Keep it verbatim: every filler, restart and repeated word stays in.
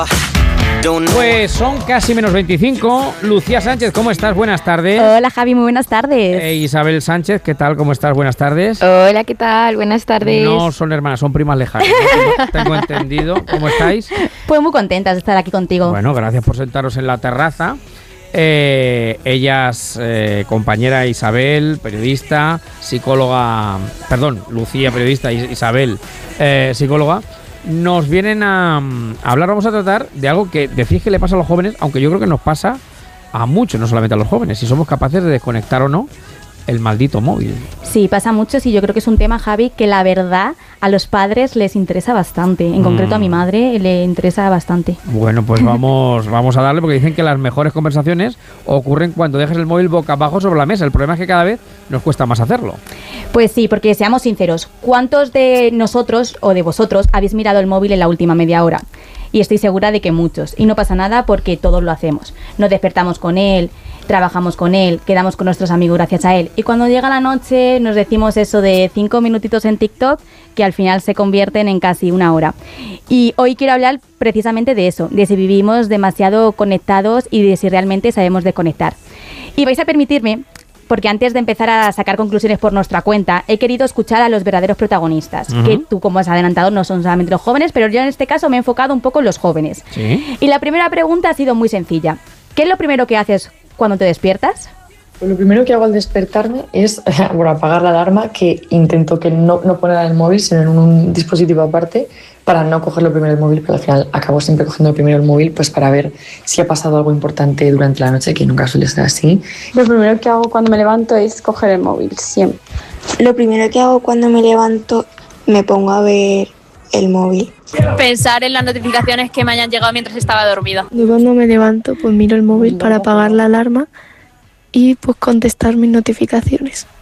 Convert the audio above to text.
Pues son casi menos veinticinco. Lucía Sánchez, ¿cómo estás? Buenas tardes. Hola Javi, muy buenas tardes. Eh, Isabel Sánchez, ¿qué tal? ¿Cómo estás? Buenas tardes. Hola, ¿qué tal? Buenas tardes. No son hermanas, son primas lejanas, ¿no? tengo, tengo entendido. ¿Cómo estáis? Pues muy contentas de estar aquí contigo. Bueno, gracias por sentaros en la terraza. Eh, ellas, eh, compañera Isabel, periodista, psicóloga, perdón, Lucía, periodista, Isabel, eh, psicóloga. Nos vienen a, a hablar, vamos a tratar de algo que decís que le pasa a los jóvenes, aunque yo creo que nos pasa a muchos, no solamente a los jóvenes, si somos capaces de desconectar o no el maldito móvil. Sí, pasa mucho, sí, yo creo que es un tema, Javi, que la verdad a los padres les interesa bastante, en mm. concreto a mi madre le interesa bastante. Bueno, pues vamos, vamos a darle, porque dicen que las mejores conversaciones ocurren cuando dejas el móvil boca abajo sobre la mesa. El problema es que cada vez nos cuesta más hacerlo. Pues sí, porque seamos sinceros, ¿cuántos de nosotros o de vosotros habéis mirado el móvil en la última media hora? Y estoy segura de que muchos. Y no pasa nada porque todos lo hacemos. Nos despertamos con él, trabajamos con él, quedamos con nuestros amigos gracias a él. Y cuando llega la noche nos decimos eso de cinco minutitos en TikTok que al final se convierten en casi una hora. Y hoy quiero hablar precisamente de eso, de si vivimos demasiado conectados y de si realmente sabemos desconectar. Y vais a permitirme, porque antes de empezar a sacar conclusiones por nuestra cuenta, he querido escuchar a los verdaderos protagonistas, uh-huh. que tú, como has adelantado, no son solamente los jóvenes, pero yo en este caso me he enfocado un poco en los jóvenes. ¿Sí? Y la primera pregunta ha sido muy sencilla. ¿Qué es lo primero que haces cuando te despiertas? Pues lo primero que hago al despertarme es bueno, apagar la alarma, que intento que no, no ponerla en el móvil, sino en un dispositivo aparte, para no cogerlo primero el móvil, pero al final acabo siempre cogiendo primero el móvil, pues para ver si ha pasado algo importante durante la noche, que nunca suele ser así. Lo primero que hago cuando me levanto es coger el móvil, siempre. Lo primero que hago cuando me levanto, me pongo a ver el móvil. Pensar en las notificaciones que me hayan llegado mientras estaba dormida. Yo cuando me levanto, pues miro el móvil para apagar la alarma y pues contestar mis notificaciones.